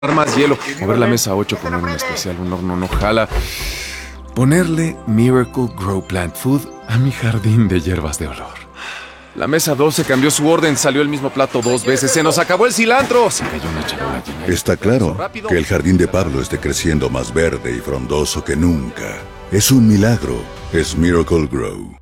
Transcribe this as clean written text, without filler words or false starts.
Más hielo. Mover la mesa 8, poner un especial, un horno no jala. Ponerle Miracle Grow Plant Food a mi jardín de hierbas de olor. La mesa 12 cambió su orden, salió el mismo plato 2 veces. ¡Se nos acabó el cilantro! Se cayó una charola llena de Está claro que el jardín de Pablo esté creciendo más verde y frondoso que nunca. Es un milagro. Es Miracle Grow.